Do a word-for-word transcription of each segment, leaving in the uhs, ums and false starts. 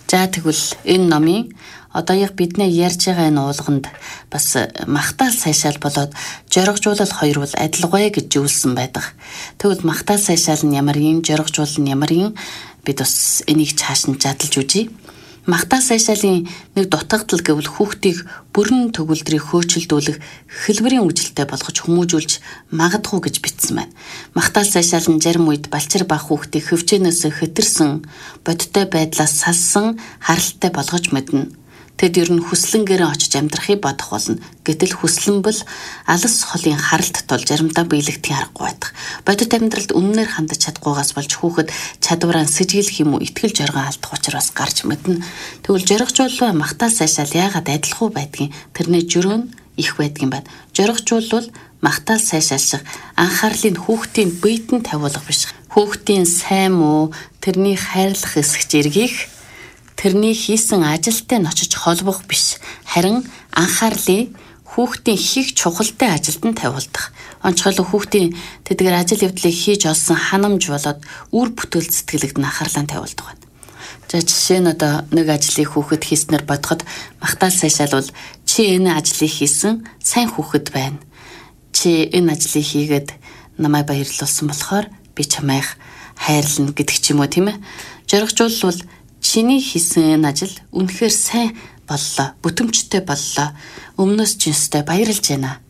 За тэгвэл энэ номын одоо яг бидний ярьж байгаа энэ уулганд бас магтаал сайшаал болоод жоргожуулал хоёр бол адилгүй гэж зүйлсэн байдаг. Тэгвэл магтаал сайшаал нь ямар юм, жоргожуул нь ямар юм бид бас энийг цааш нь жадалж үзье. Магтаал сайшаалын нэг дутагдал гэвэл хүүхдийг бүрэн төгөлдрийг хөөцөлдүүлэх хэлбэрийн үжилтэй болгож хүмүүжүүлж магадгүй гэж бичсэн байна. Магтаал сайшаал нь зарим үед балчир бах хүүхдийг хөвчөнөөс хэтэрсэн, бодиттой байдлаас салсан, харалтай болгож мэднэ. Тэд ер нь хүслэнгээрээ очиж амьдрахыг бодох болно. Гэтэл хүслэн бол алс холын харалт тул заримдаа биелэгдэх аргагүй байдаг. Бодит амьдралд үннээр хандаж чадахгүйгаас болж хүүхэд чадвараа сэжиглэх юм уу итгэл жарган алдах учраас гарч мэднэ. Тэгвэл жоргожуулал магтаал сайшаал яагаад адилхан байдгийг тэрний жөрөө нь их байдгийн байна. Жоргожуул бол магтаал сайшаал шиг анхаарлыг хүүхдийн биед нь тавиулах биш. Хүүхдийн сайн муу тэрний хайрлах эсэх зэргийг тэрний хийсэн ажилтай нь очиж холбох биш. Харин анхаарлыг хүүхдийн хийх чухалтай ажилд нь тавиулдаг. Онцгойлон хүүхдийн тэдгээр ажил явдлыг хийж олсон ханамж болоод үр бүтээл сэтгэлд нь анхаарлаа тавиулдаг байна. За жишээ нь одоо нэг ажлыг хүүхэд хийснээр бодоход магтаал сайшаал бол чи энэ ажлыг хийсэн сайн хүүхэд байна. Чи энэ ажлыг хийгээд намайг баярлуулсан болохоор би чамайг хайрлана гэдэг ч юм уу, тийм ээ. Жоргожуул бол чиний хийсэн ажил үнэхээр сайн боллоо, бүтэмжтэй боллоо. Өмнөөс ч юмстай баярлж байна.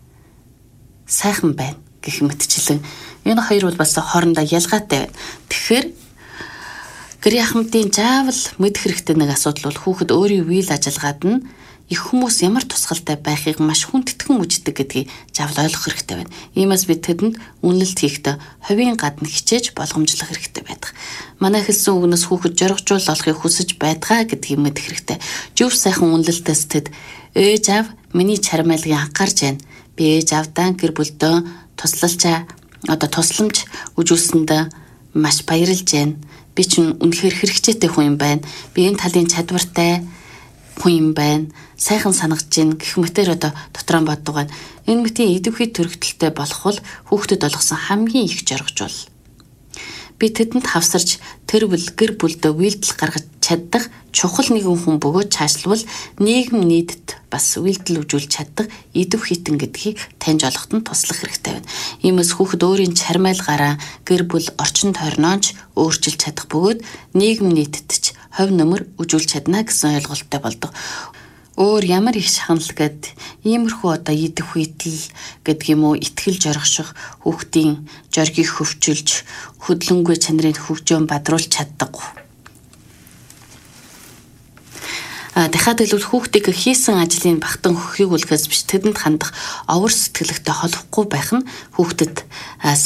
Сайхан байна гэх мэтчлэн энэ хоёр бол бас хоорондоо ялгаатай байна. Тэгэхээр гэрийн ахмадын заавал мэдэх хэрэгтэй нэг асуудал бол хүүхэд өөрийн үйл ажиллагаад нь их хүмүүс ямар тусгалтай байхыг маш хүндэтгэн үздэг гэдгийг заавал ойлгох хэрэгтэй байна. Иймээс бид тэдэнд үнэлэлт хийхдээ хувийн гадна хичээж болгоомжлох хэрэгтэй байдаг. Манай хэлсэн үгнээс хүүхэд жоргожуул олохыг хүсэж байдгаа гэдгийг мэдэх хэрэгтэй. Зөв сайхан үнэлэлтээс тэд ээж аав миний чармайлгыг анхаарч байна. Би ээж аавдаа гэр бүлдөө туслалчаа одоо тусламж үзүүлсэнд маш баярлж байна. Би ч үнэхээр хэрэгцээтэй хүн юм байна. Би энэ талын чадвартай хүн юм байна. Сайхан санагч гин гэх мэтээр одоо дотроо боддог байна. Энэ мэтийн идэвхий төрөгдөлтэй болох бол хүүхдэд олгосон хамгийн их жоргожуул. Би тэдэнд хавсарч тэр бүл гэр бүлдөө үйлдэл гаргаж чаддаг чухал нэгэн хүн бөгөөд цаашлбал нийгэм нийтэд бас үйлдэл үзүүлж чаддаг идэвхийтэн гэдгийг таньж олоход нь туслах хэрэгтэй байна. Иймээс хүүхэд өөрийн чармайлгаараа гэр бүл орчин тойрнооч өөрчилж чадах бөгөөд нийгэм нийтэд ч хувь нэмэр үзүүлж чадна гэсэн ойлголттой болдог. Өөр ямар их шахнал гэд иймэрхүү одоо идэвхийтэл гэдэг юм уу итгэл жоргоших хүүхдийн жоргийг хөвчүүлж хөдлөнгүй чанарыг хөгжөөн бадруулж чаддаг. А дахиад хэлбэл хүүхдийг хийсэн ажлын багтан хөхийг үлгээс биш тэдэнд хандах овор сэтгэлэгтэй холбохгүй байх нь хүүхдэд